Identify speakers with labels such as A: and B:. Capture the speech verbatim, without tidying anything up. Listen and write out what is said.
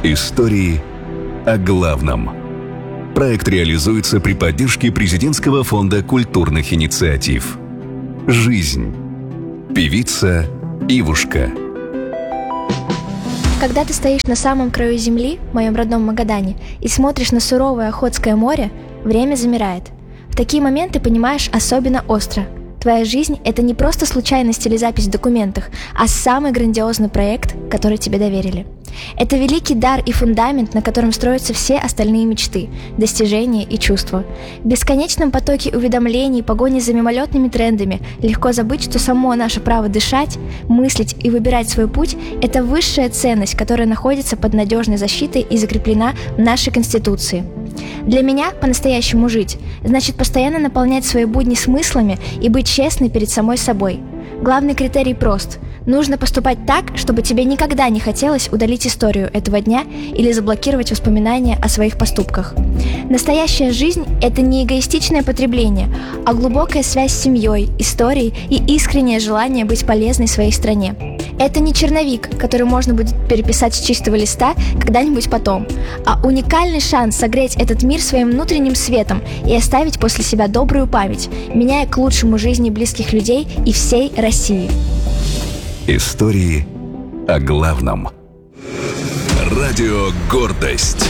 A: Истории о главном. Проект реализуется при поддержке Президентского фонда культурных инициатив. Жизнь. Певица Ивушка.
B: Когда ты стоишь на самом краю земли, в моем родном Магадане, и смотришь на суровое Охотское море, время замирает. В такие моменты понимаешь особенно остро. Твоя жизнь – это не просто случайность или запись в документах, а самый грандиозный проект, который тебе доверили. Это великий дар и фундамент, на котором строятся все остальные мечты, достижения и чувства. В бесконечном потоке уведомлений, погони за мимолетными трендами легко забыть, что само наше право дышать, мыслить и выбирать свой путь – это высшая ценность, которая находится под надежной защитой и закреплена в нашей Конституции. Для меня по-настоящему жить значит постоянно наполнять свои будни смыслами и быть честной перед самой собой. Главный критерий прост. Нужно поступать так, чтобы тебе никогда не хотелось удалить историю этого дня или заблокировать воспоминания о своих поступках. Настоящая жизнь – это не эгоистичное потребление, а глубокая связь с семьей, историей и искреннее желание быть полезной своей стране. Это не черновик, который можно будет переписать с чистого листа когда-нибудь потом, а уникальный шанс согреть этот мир своим внутренним светом и оставить после себя добрую память, меняя к лучшему жизни близких людей и всей России.
A: Истории о главном. Радио «Гордость».